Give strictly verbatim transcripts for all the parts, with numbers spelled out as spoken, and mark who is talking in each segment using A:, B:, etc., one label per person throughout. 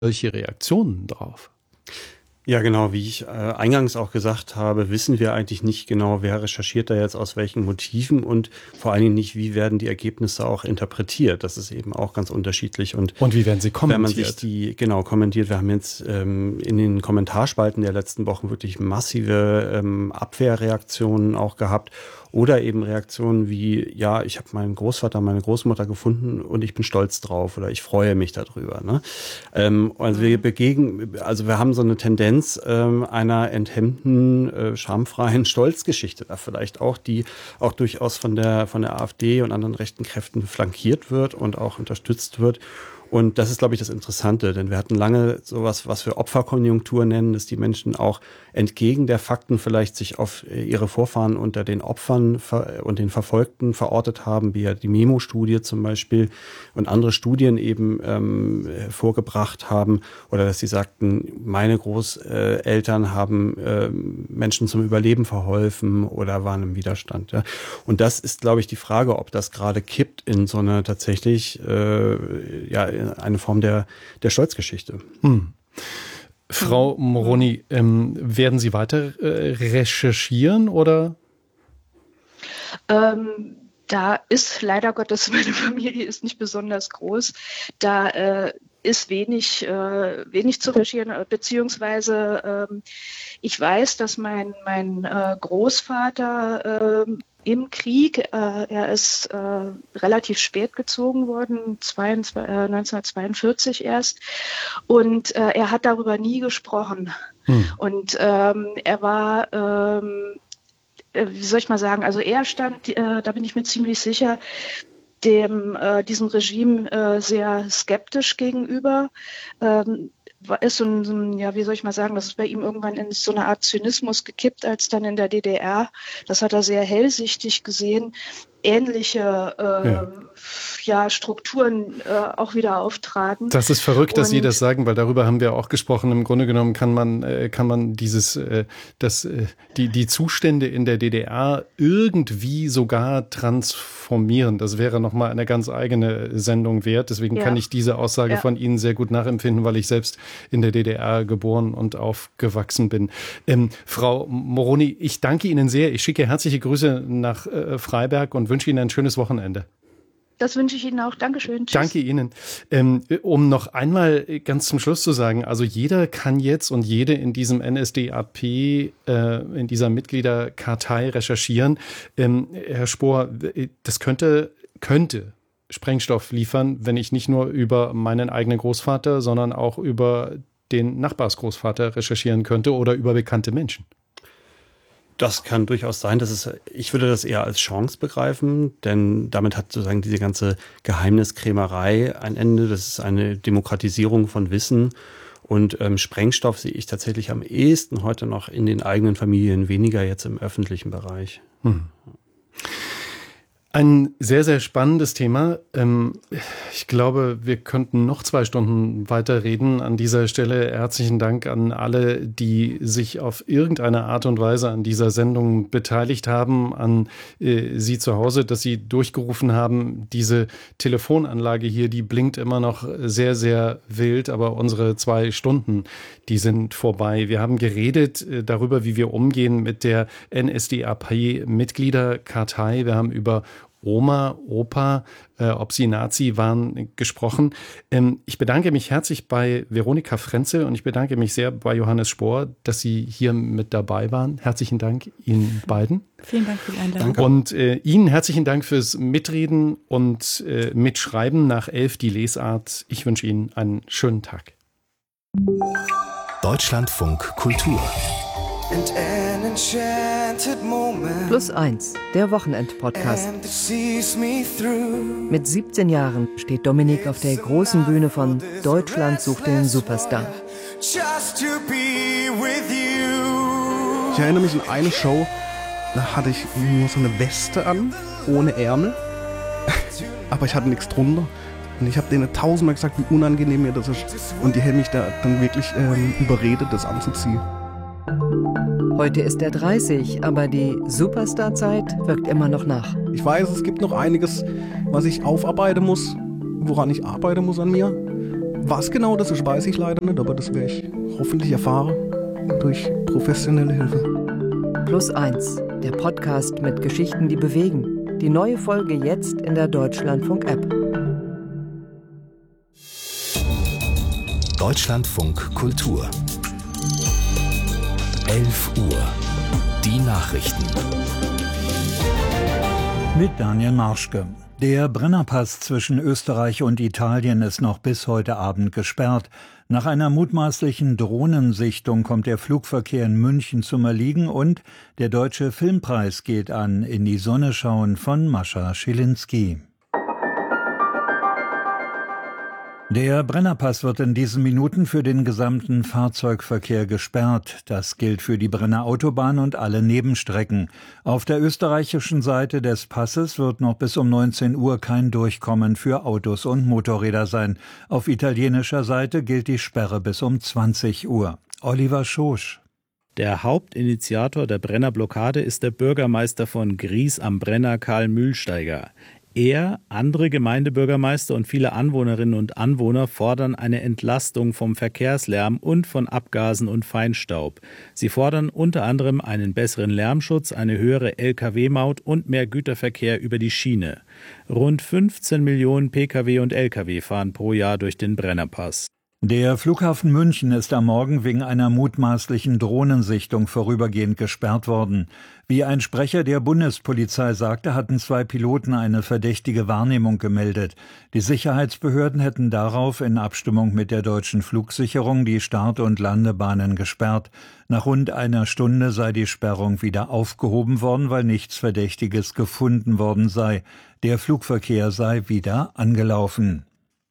A: solche Reaktionen drauf?
B: Ja, genau, wie ich äh, eingangs auch gesagt habe, wissen wir eigentlich nicht genau, wer recherchiert da jetzt aus welchen Motiven und vor allen Dingen nicht, wie werden die Ergebnisse auch interpretiert. Das ist eben auch ganz unterschiedlich. Und,
A: und wie werden sie kommentiert?
B: Wenn man sich die, genau, kommentiert, wir haben jetzt ähm, in den Kommentarspalten der letzten Wochen wirklich massive ähm, Abwehrreaktionen auch gehabt. Oder eben Reaktionen wie, ja, ich habe meinen Großvater, meine Großmutter gefunden und ich bin stolz drauf oder ich freue mich darüber. Ne? Ähm, also wir begegnen, also wir haben so eine Tendenz ähm, einer enthemmten, äh, schamfreien Stolzgeschichte da vielleicht auch, die auch durchaus von der von der AfD und anderen rechten Kräften flankiert wird und auch unterstützt wird. Und das ist, glaube ich, das Interessante, denn wir hatten lange sowas, was wir Opferkonjunktur nennen, dass die Menschen auch entgegen der Fakten vielleicht sich auf ihre Vorfahren unter den Opfern und den Verfolgten verortet haben, wie ja die Memo-Studie zum Beispiel und andere Studien eben ähm, vorgebracht haben, oder dass sie sagten, meine Großeltern haben äh, Menschen zum Überleben verholfen oder waren im Widerstand. Ja. Und das ist, glaube ich, die Frage, ob das gerade kippt in so eine tatsächlich äh, ja eine Form der, der Stolzgeschichte. Hm.
A: Frau Moroni, ähm, werden Sie weiter äh, recherchieren oder?
C: Ähm, da ist leider Gottes, meine Familie ist nicht besonders groß. Da äh, ist wenig, äh, wenig zu recherchieren, beziehungsweise ähm, ich weiß, dass mein, mein äh, Großvater äh, im Krieg, äh, er ist äh, relativ spät gezogen worden, neunzehnhundertzweiundvierzig erst, und äh, er hat darüber nie gesprochen. Hm. Und ähm, er war, ähm, wie soll ich mal sagen, also er stand, äh, da bin ich mir ziemlich sicher, dem äh, diesem Regime äh, sehr skeptisch gegenüber. Ähm, ist so ein, so ein, ja, wie soll ich mal sagen, das ist bei ihm irgendwann in so eine Art Zynismus gekippt, als dann in der D D R. Das hat er sehr hellsichtig gesehen. Ähnliche äh, ja. Ja, Strukturen äh, auch wieder auftraten.
A: Das ist verrückt, dass und, Sie das sagen, weil darüber haben wir auch gesprochen. Im Grunde genommen kann man, äh, kann man dieses, äh, das, äh, die, die Zustände in der D D R irgendwie sogar transformieren. Das wäre nochmal eine ganz eigene Sendung wert. Deswegen ja. kann ich diese Aussage ja. von Ihnen sehr gut nachempfinden, weil ich selbst in der D D R geboren und aufgewachsen bin. Ähm, Frau Moroni, ich danke Ihnen sehr. Ich schicke herzliche Grüße nach äh, Freiberg und wünsche Ihnen ein schönes Wochenende.
C: Das wünsche ich Ihnen auch. Dankeschön. Tschüss.
A: Danke Ihnen. Ähm, um noch einmal ganz zum Schluss zu sagen, also jeder kann jetzt und jede in diesem N S D A P, äh, in dieser Mitgliederkartei recherchieren. Ähm, Herr Spohr, das könnte, könnte Sprengstoff liefern, wenn ich nicht nur über meinen eigenen Großvater, sondern auch über den Nachbarsgroßvater recherchieren könnte oder über bekannte Menschen.
B: Das kann durchaus sein. Das ist, ich würde das eher als Chance begreifen, denn damit hat sozusagen diese ganze Geheimniskrämerei ein Ende. Das ist eine Demokratisierung von Wissen. Und ähm, Sprengstoff sehe ich tatsächlich am ehesten heute noch in den eigenen Familien, weniger jetzt im öffentlichen Bereich. Hm.
A: Ein sehr, sehr spannendes Thema. Ich glaube, wir könnten noch zwei Stunden weiterreden. An dieser Stelle herzlichen Dank an alle, die sich auf irgendeine Art und Weise an dieser Sendung beteiligt haben, an Sie zu Hause, dass Sie durchgerufen haben. Diese Telefonanlage hier, die blinkt immer noch sehr, sehr wild, aber unsere zwei Stunden, die sind vorbei. Wir haben geredet darüber, wie wir umgehen mit der N S D A P-Mitgliederkartei. Wir haben über Oma, Opa, äh, ob sie Nazi waren, gesprochen. Ähm, ich bedanke mich herzlich bei Veronika Frenzel und ich bedanke mich sehr bei Johannes Spohr, dass Sie hier mit dabei waren. Herzlichen Dank Ihnen beiden.
D: Vielen Dank für die Einladung.
A: Danke. Und äh, Ihnen herzlichen Dank fürs Mitreden und äh, Mitschreiben nach elf, die Lesart. Ich wünsche Ihnen einen schönen Tag.
E: Deutschlandfunk Kultur.
F: Plus eins, der Wochenend-Podcast. Mit siebzehn Jahren steht Dominik auf der großen Bühne von Deutschland sucht den Superstar.
G: Ich erinnere mich an eine Show, da hatte ich nur so eine Weste an, ohne Ärmel, aber ich hatte nichts drunter. Und ich habe denen tausendmal gesagt, wie unangenehm mir das ist. Und die haben mich da dann wirklich ähm, überredet, das anzuziehen.
F: Heute ist er dreißig, aber die Superstar-Zeit wirkt immer noch nach.
G: Ich weiß, es gibt noch einiges, was ich aufarbeiten muss, woran ich arbeiten muss an mir. Was genau das ist, weiß ich leider nicht, aber das werde ich hoffentlich erfahren durch professionelle Hilfe.
F: Plus eins, der Podcast mit Geschichten, die bewegen. Die neue Folge jetzt in der Deutschlandfunk-App.
D: Deutschlandfunk Kultur. elf Uhr. Die Nachrichten.
E: Mit Daniel Marschke. Der Brennerpass zwischen Österreich und Italien ist noch bis heute Abend gesperrt. Nach einer mutmaßlichen Drohnensichtung kommt der Flugverkehr in München zum Erliegen und der Deutsche Filmpreis geht an In die Sonne schauen von Mascha Schilinski. Der Brennerpass wird in diesen Minuten für den gesamten Fahrzeugverkehr gesperrt. Das gilt für die Brenner Autobahn und alle Nebenstrecken. Auf der österreichischen Seite des Passes wird noch bis um neunzehn Uhr kein Durchkommen für Autos und Motorräder sein. Auf italienischer Seite gilt die Sperre bis um zwanzig Uhr. Oliver Schosch.
H: Der Hauptinitiator der Brennerblockade ist der Bürgermeister von Gries am Brenner, Karl Mühlsteiger. Er, andere Gemeindebürgermeister und viele Anwohnerinnen und Anwohner fordern eine Entlastung vom Verkehrslärm und von Abgasen und Feinstaub. Sie fordern unter anderem einen besseren Lärmschutz, eine höhere L K W-Maut und mehr Güterverkehr über die Schiene. Rund fünfzehn Millionen P K W und L K W fahren pro Jahr durch den Brennerpass.
E: Der Flughafen München ist am Morgen wegen einer mutmaßlichen Drohnensichtung vorübergehend gesperrt worden. Wie ein Sprecher der Bundespolizei sagte, hatten zwei Piloten eine verdächtige Wahrnehmung gemeldet. Die Sicherheitsbehörden hätten darauf in Abstimmung mit der deutschen Flugsicherung die Start- und Landebahnen gesperrt. Nach rund einer Stunde sei die Sperrung wieder aufgehoben worden, weil nichts Verdächtiges gefunden worden sei. Der Flugverkehr sei wieder angelaufen.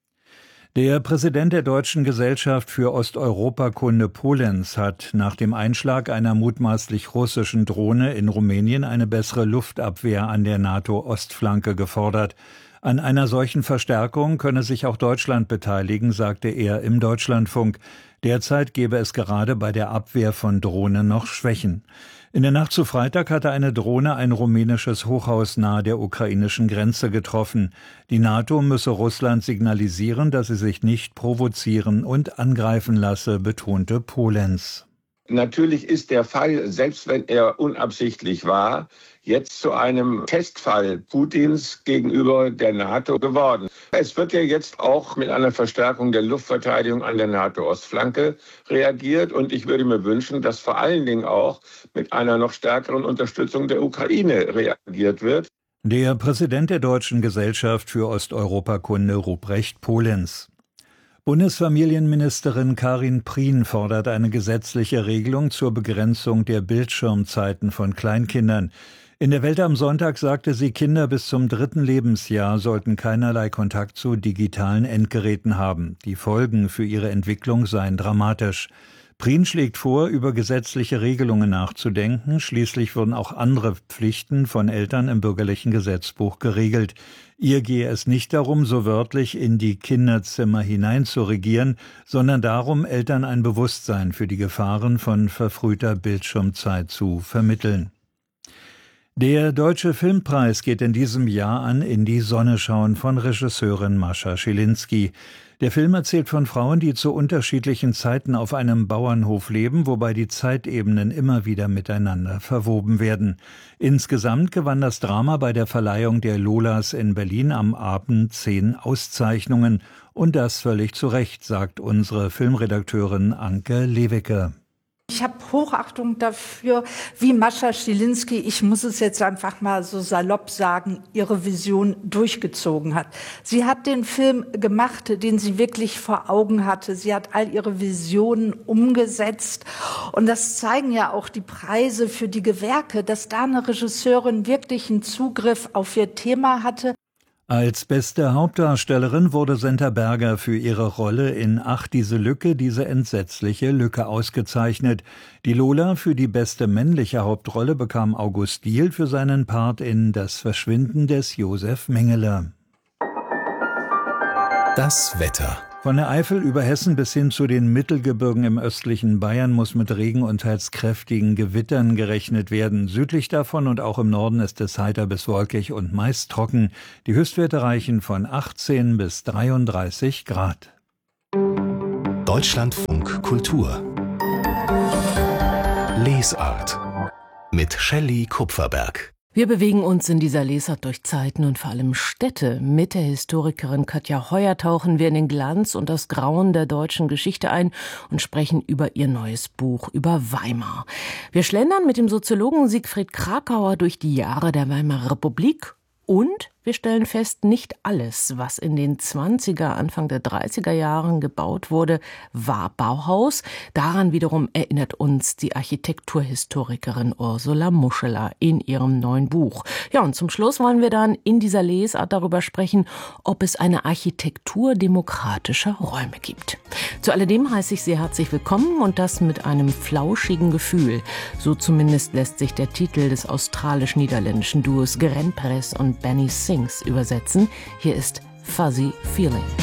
E: Der Präsident der Deutschen Gesellschaft für Osteuropakunde Polenz hat nach dem Einschlag einer mutmaßlich russischen Drohne in Rumänien eine bessere Luftabwehr an der NATO-Ostflanke gefordert. An einer solchen Verstärkung könne sich auch Deutschland beteiligen, sagte er im Deutschlandfunk. Derzeit gebe es gerade bei der Abwehr von Drohnen noch Schwächen. In der Nacht zu Freitag hatte eine Drohne ein rumänisches Hochhaus nahe der ukrainischen Grenze getroffen. Die NATO müsse Russland signalisieren, dass sie sich nicht provozieren und angreifen lasse, betonte Polenz.
I: Natürlich ist der Fall, selbst wenn er unabsichtlich war, jetzt zu einem Testfall Putins gegenüber der NATO geworden. Es wird ja jetzt auch mit einer Verstärkung der Luftverteidigung an der NATO-Ostflanke reagiert. Und ich würde mir wünschen, dass vor allen Dingen auch mit einer noch stärkeren Unterstützung der Ukraine reagiert wird.
E: Der Präsident der Deutschen Gesellschaft für Osteuropakunde, Ruprecht Polenz. Bundesfamilienministerin Karin Prien fordert eine gesetzliche Regelung zur Begrenzung der Bildschirmzeiten von Kleinkindern. In der Welt am Sonntag sagte sie, Kinder bis zum dritten Lebensjahr sollten keinerlei Kontakt zu digitalen Endgeräten haben. Die Folgen für ihre Entwicklung seien dramatisch. Prien schlägt vor, über gesetzliche Regelungen nachzudenken. Schließlich wurden auch andere Pflichten von Eltern im bürgerlichen Gesetzbuch geregelt. Ihr gehe es nicht darum, so wörtlich in die Kinderzimmer hinein zu regieren, sondern darum, Eltern ein Bewusstsein für die Gefahren von verfrühter Bildschirmzeit zu vermitteln. Der Deutsche Filmpreis geht in diesem Jahr an In die Sonne schauen von Regisseurin Mascha Schilinski. Der Film erzählt von Frauen, die zu unterschiedlichen Zeiten auf einem Bauernhof leben, wobei die Zeitebenen immer wieder miteinander verwoben werden. Insgesamt gewann das Drama bei der Verleihung der Lolas in Berlin am Abend zehn Auszeichnungen. Und das völlig zu Recht, sagt unsere Filmredakteurin Anke Lewicke.
J: Ich habe Hochachtung dafür, wie Mascha Schilinski, ich muss es jetzt einfach mal so salopp sagen, ihre Vision durchgezogen hat. Sie hat den Film gemacht, den sie wirklich vor Augen hatte. Sie hat all ihre Visionen umgesetzt. Und das zeigen ja auch die Preise für die Gewerke, dass da eine Regisseurin wirklich einen Zugriff auf ihr Thema hatte.
E: Als beste Hauptdarstellerin wurde Senta Berger für ihre Rolle in Ach, diese Lücke, diese entsetzliche Lücke ausgezeichnet. Die Lola für die beste männliche Hauptrolle bekam August Diehl für seinen Part in Das Verschwinden des Josef Mengele.
D: Das Wetter.
E: Von der Eifel über Hessen bis hin zu den Mittelgebirgen im östlichen Bayern muss mit Regen und teils kräftigen Gewittern gerechnet werden. Südlich davon und auch im Norden ist es heiter bis wolkig und meist trocken. Die Höchstwerte reichen von achtzehn bis dreiunddreißig Grad.
D: Deutschlandfunk Kultur Lesart mit Shelley Kupferberg.
K: Wir bewegen uns in dieser Lesart durch Zeiten und vor allem Städte. Mit der Historikerin Katja Heuer tauchen wir in den Glanz und das Grauen der deutschen Geschichte ein und sprechen über ihr neues Buch über Weimar. Wir schlendern mit dem Soziologen Siegfried Krakauer durch die Jahre der Weimarer Republik und wir stellen fest, nicht alles, was in den zwanziger, Anfang der dreißiger Jahren gebaut wurde, war Bauhaus. Daran wiederum erinnert uns die Architekturhistorikerin Ursula Muscheler in ihrem neuen Buch. Ja, und zum Schluss wollen wir dann in dieser Lesart darüber sprechen, ob es eine Architektur demokratischer Räume gibt. Zu alledem heiße ich Sie herzlich willkommen und das mit einem flauschigen Gefühl. So zumindest lässt sich der Titel des australisch-niederländischen Duos Gren Press und Benny Sings übersetzen. Hier ist Fuzzy Feeling.